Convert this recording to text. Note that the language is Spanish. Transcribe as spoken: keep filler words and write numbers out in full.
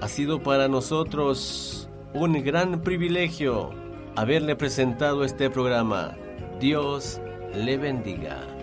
Ha sido para nosotros un gran privilegio haberle presentado este programa. Dios le bendiga.